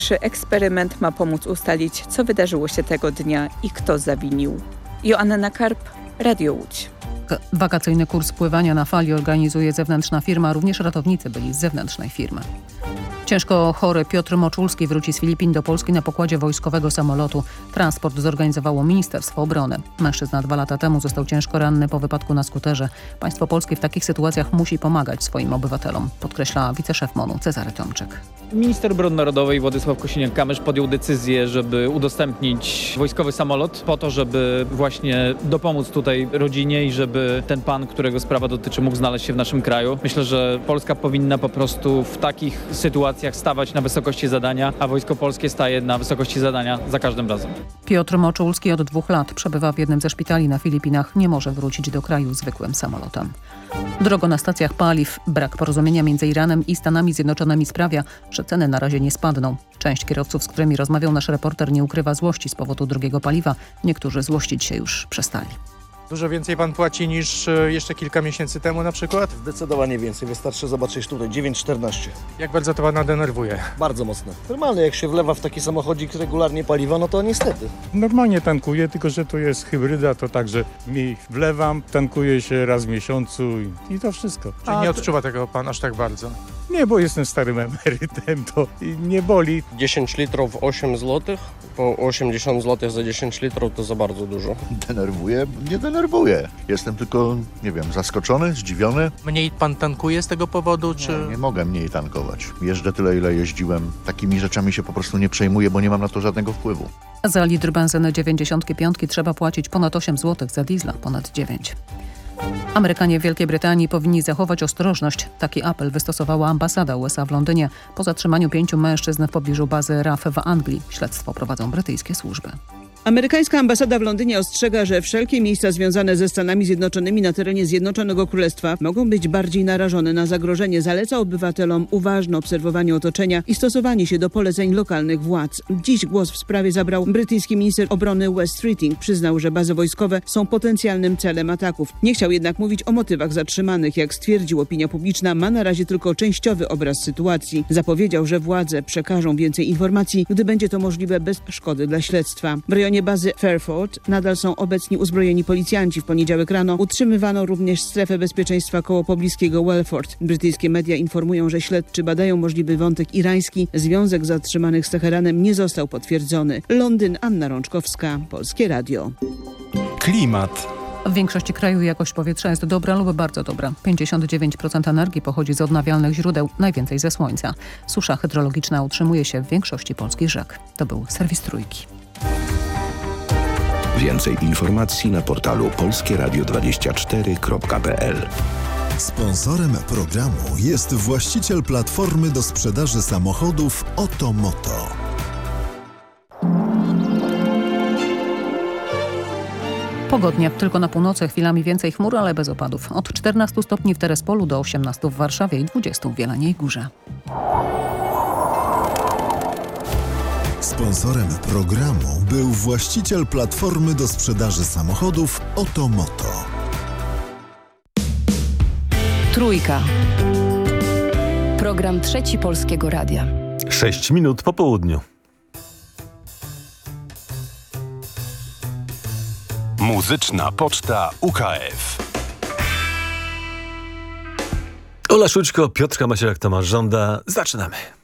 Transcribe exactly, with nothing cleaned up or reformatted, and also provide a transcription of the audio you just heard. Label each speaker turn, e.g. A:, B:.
A: Eksperyment ma pomóc ustalić, co wydarzyło się tego dnia i kto zawinił. Joanna Karp, Radio Łódź.
B: Wakacyjny kurs pływania na fali organizuje zewnętrzna firma, również ratownicy byli z zewnętrznej firmy. Ciężko chory Piotr Moczulski wróci z Filipin do Polski na pokładzie wojskowego samolotu. Transport zorganizowało Ministerstwo Obrony. Mężczyzna dwa lata temu został ciężko ranny po wypadku na skuterze. Państwo polskie w takich sytuacjach musi pomagać swoim obywatelom, podkreśla wiceszef MON-u Cezary Tomczyk.
C: Minister Obrony Narodowej Władysław Kosiniak-Kamysz podjął decyzję, żeby udostępnić wojskowy samolot po to, żeby właśnie dopomóc tutaj rodzinie i żeby ten pan, którego sprawa dotyczy, mógł znaleźć się w naszym kraju. Myślę, że Polska powinna po prostu w takich sytuacjach stawać na wysokości zadania, a Wojsko Polskie staje na wysokości zadania za każdym razem.
B: Piotr Moczulski od dwóch lat przebywa w jednym ze szpitali na Filipinach. Nie może wrócić do kraju zwykłym samolotem. Drogo na stacjach paliw. Brak porozumienia między Iranem i Stanami Zjednoczonymi sprawia, że ceny na razie nie spadną. Część kierowców, z którymi rozmawiał nasz reporter, nie ukrywa złości z powodu drogiego paliwa. Niektórzy złościć się już przestali.
D: Dużo więcej pan płaci niż jeszcze kilka miesięcy temu na przykład?
E: Zdecydowanie więcej. Wystarczy zobaczyć tutaj dziewięć czternaście.
D: Jak bardzo to pana denerwuje?
E: Bardzo mocno. Normalnie jak się wlewa w taki samochodzik regularnie paliwo, no to niestety.
F: Normalnie tankuję, tylko że to jest hybryda, to także mi wlewam, tankuję się raz w miesiącu i, i to wszystko.
D: Czyli nie odczuwa tego pan aż tak bardzo?
F: Nie, bo jestem starym emerytem, to nie boli.
G: dziesięć litrów osiem złotych, po osiemdziesiąt złotych za dziesięć litrów to za bardzo dużo.
H: Denerwuje? Nie denerwuję. Jestem tylko, nie wiem, zaskoczony, zdziwiony.
D: Mniej pan tankuje z tego powodu, czy...?
H: Nie, nie mogę mniej tankować. Jeżdżę tyle, ile jeździłem. Takimi rzeczami się po prostu nie przejmuję, bo nie mam na to żadnego wpływu.
B: Za litr benzyny dziewięćdziesiąt pięć trzeba płacić ponad osiem złotych, za diesla ponad dziewięć. Amerykanie w Wielkiej Brytanii powinni zachować ostrożność. Taki apel wystosowała ambasada U S A w Londynie po zatrzymaniu pięciu mężczyzn w pobliżu bazy R A F w Anglii. Śledztwo prowadzą brytyjskie służby.
I: Amerykańska ambasada w Londynie ostrzega, że wszelkie miejsca związane ze Stanami Zjednoczonymi na terenie Zjednoczonego Królestwa mogą być bardziej narażone na zagrożenie. Zaleca obywatelom uważne obserwowanie otoczenia i stosowanie się do poleceń lokalnych władz. Dziś głos w sprawie zabrał brytyjski minister obrony Wes Streeting. Przyznał, że bazy wojskowe są potencjalnym celem ataków. Nie chciał jednak mówić o motywach zatrzymanych. Jak stwierdził, opinia publiczna ma na razie tylko częściowy obraz sytuacji. Zapowiedział, że władze przekażą więcej informacji, gdy będzie to możliwe bez szkody dla śledztwa. W rejonie bazy Fairford nadal są obecni uzbrojeni policjanci. W poniedziałek rano utrzymywano również strefę bezpieczeństwa koło pobliskiego Welford. Brytyjskie media informują, że śledczy badają możliwy wątek irański. Związek zatrzymanych z Teheranem nie został potwierdzony. Londyn, Anna Rączkowska, Polskie Radio.
J: Klimat.
B: W większości kraju jakość powietrza jest dobra lub bardzo dobra. pięćdziesiąt dziewięć procent energii pochodzi z odnawialnych źródeł, najwięcej ze słońca. Susza hydrologiczna utrzymuje się w większości polskich rzek. To był serwis Trójki.
K: Więcej informacji na portalu polskie radio dwadzieścia cztery kropka p l.
L: Sponsorem programu jest właściciel platformy do sprzedaży samochodów Otomoto.
B: Pogodnie, tylko na północy chwilami więcej chmur, ale bez opadów. Od czternastu stopni w Terespolu do osiemnastu w Warszawie i dwudziestu w Jeleniej Górze.
L: Sponsorem programu był właściciel platformy do sprzedaży samochodów Otomoto.
M: Trójka. Program Trzeci Polskiego Radia.
J: Sześć minut po południu. Muzyczna Poczta U K F. Ola Szućko, Piotrka Macierek, Tomasz Żąda. Zaczynamy.